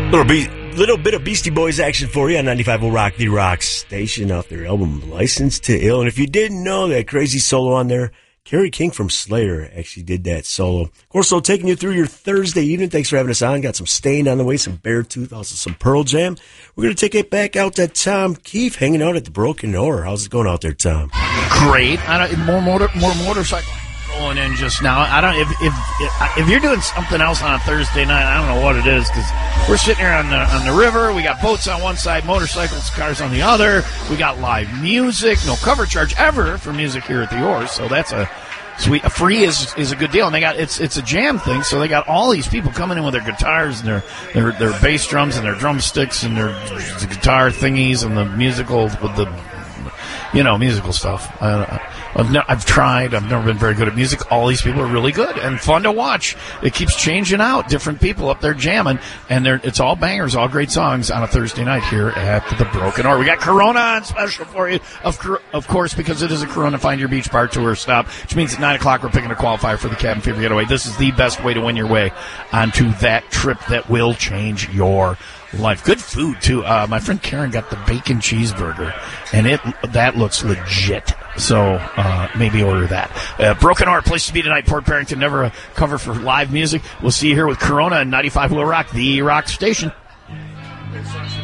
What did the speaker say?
Little bit of Beastie Boys action for you on 95 will Rock, the rock station, off their album License to Ill. And if you didn't know, that crazy solo on there, Kerry King from Slayer actually did that solo. Of course, so taking you through your Thursday evening. Thanks for having us on. Got some Stained on the way, some Beartooth, also some Pearl Jam. We're going to take it back out to Tom Keefe hanging out at the Broken Oar. How's it going out there, Tom? Great. More motorcycle going in just now. I don't if you're doing something else on a Thursday night, I don't know what it is, because we're sitting here on the river. We got boats on one side, motorcycles, cars on the other. We got live music, no cover charge ever for music here at the Oars, so that's a sweet. Free is a good deal, and they got it's a jam thing, so they got all these people coming in with their guitars and their bass drums and their drumsticks and their guitar thingies and the musical with the musical stuff. I've tried. I've never been very good at music. All these people are really good and fun to watch. It keeps changing out. Different people up there jamming, and it's all bangers, all great songs on a Thursday night here at the Broken Oar. We got Corona on special for you, of course, because it is a Corona Find Your Beach Bar Tour stop, which means at 9 o'clock we're picking a qualifier for the Cabin Fever Getaway. This is the best way to win your way onto that trip that will change your life. Good food, too. My friend Karen got the bacon cheeseburger, and that looks legit. So maybe order that. Broken Oar, place to be tonight. Port Barrington, never a cover for live music. We'll see you here with Corona and 95 Will Rock, the rock station.